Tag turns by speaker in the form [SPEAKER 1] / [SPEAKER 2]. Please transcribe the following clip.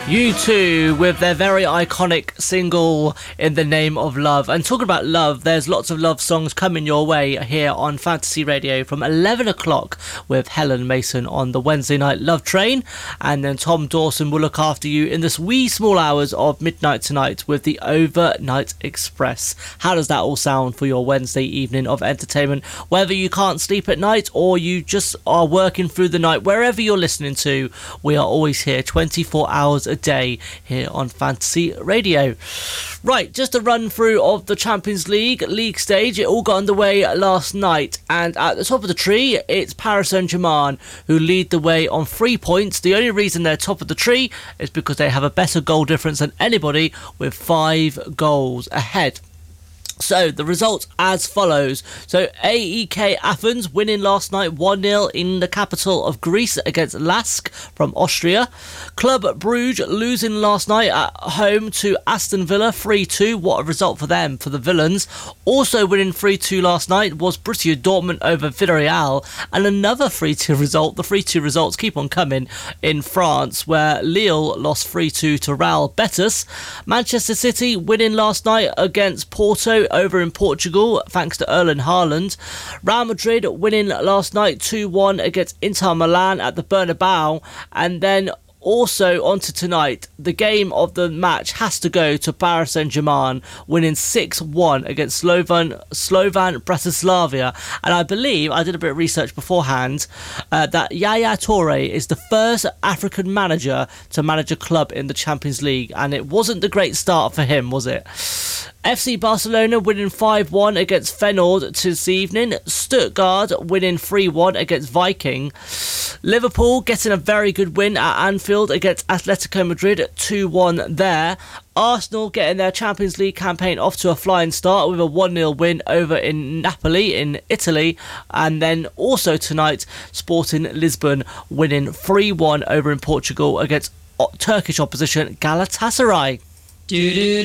[SPEAKER 1] U2 with their very iconic single In the Name of Love. And talking about love, there's lots of love songs coming your way here on Fantasy Radio from 11 o'clock with Helen Mason on the Wednesday night Love Train. And then Tom Dawson will look after you in the wee small hours of midnight tonight with the Overnight Express. How does that all sound for your Wednesday evening of entertainment? Whether you can't sleep at night or you just are working through the night, wherever you're listening to, we are always here 24 hours a day here on Fantasy Radio. Right, just a run through of the Champions League stage. It all got underway last night, and at the top of the tree it's Paris Saint-Germain who lead the way on 3 points. The only reason they're top of the tree is because they have a better goal difference than anybody, with 5 goals ahead. So the results as follows. So AEK Athens winning last night 1-0 in the capital of Greece against Lask from Austria. Club Brugge losing last night at home to Aston Villa 3-2. What a result for them, for the Villains. Also winning 3-2 last night was Borussia Dortmund over Villarreal, and another 3-2 result. The 3-2 results keep on coming in France, where Lille lost 3-2 to Real Betis. Manchester City winning last night against Porto over in Portugal thanks to Erling Haaland. Real Madrid winning last night 2-1 against Inter Milan at the Bernabeu. And then also on to tonight, the game of the match has to go to Paris Saint-Germain winning 6-1 against Slovan Bratislava. And I believe, I did a bit of research beforehand, that Yaya Toure is the first African manager to manage a club in the Champions League, and it wasn't the great start for him, was it? FC Barcelona winning 5-1 against Feyenoord this evening. Stuttgart winning 3-1 against Viking. Liverpool getting a very good win at Anfield against Atletico Madrid, 2-1 there. Arsenal getting their Champions League campaign off to a flying start with a 1-0 win over in Napoli in Italy. And then also tonight, Sporting Lisbon winning 3-1 over in Portugal against Turkish opposition Galatasaray.